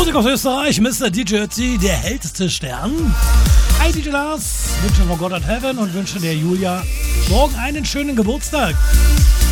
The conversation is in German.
Musik aus Österreich, Mr. DJ Ötzi, der hellste Stern. Hi DJ Lars, wünsche von God at Heaven und wünsche der Julia morgen einen schönen Geburtstag.